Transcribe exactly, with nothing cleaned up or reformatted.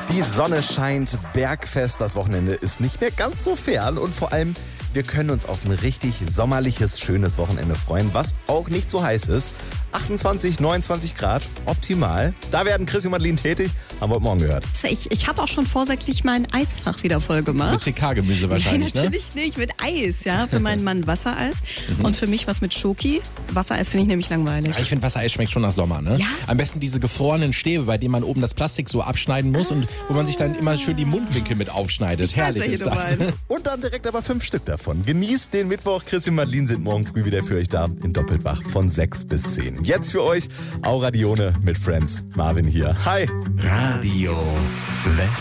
Die Sonne scheint, Bergfest, das Wochenende ist nicht mehr ganz so fern und vor allem, wir können uns auf ein richtig sommerliches, schönes Wochenende freuen, was auch nicht so heiß ist. achtundzwanzig, neunundzwanzig Grad, optimal. Da werden Chris und Madeline tätig, haben wir heute Morgen gehört. Ich, ich habe auch schon vorsätzlich mein Eisfach wieder voll gemacht. Mit T K-Gemüse wahrscheinlich, Nein, natürlich ne? nicht, mit Eis, ja. Für meinen Mann Wassereis Mhm. und für mich was mit Schoki. Wassereis finde ich nämlich langweilig. Ich finde, Wassereis schmeckt schon nach Sommer, ne? Ja. Am besten diese gefrorenen Stäbe, bei denen man oben das Plastik so abschneiden muss und wo man sich dann immer schön die Mundwinkel mit aufschneidet. Ich weiß, Herrlich welche ist du das. meinst. Und dann direkt aber fünf Stück davon. Genießt den Mittwoch. Chris und Madeline sind morgen früh wieder für euch da in Doppeltwach von sechs bis zehn. Jetzt für euch Aura Dione mit Friends. Marvin hier. Hi. Radio West.